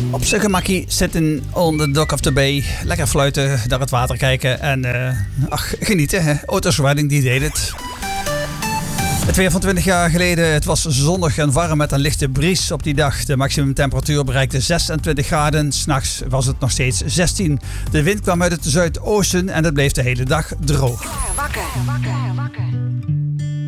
Op zijn gemakkie zitten on the dock of the bay. Lekker fluiten, naar het water kijken en genieten. Hè? Otis Redding die deed het. Het weer van 20 jaar geleden. Het was zonnig en warm met een lichte bries op die dag. De maximumtemperatuur bereikte 26 graden. 's Nachts was het nog steeds 16. De wind kwam uit het zuidoosten en het bleef de hele dag droog. Wakker.